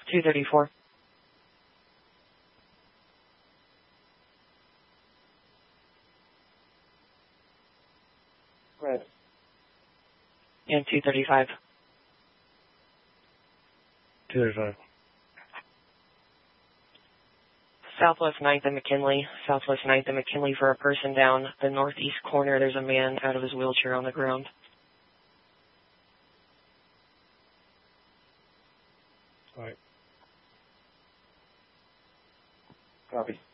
234. Red. And 235. 235. Southwest 9th and McKinley. Southwest 9th and McKinley for a person down. The northeast corner, there's a man out of his wheelchair on the ground. All right. Copy.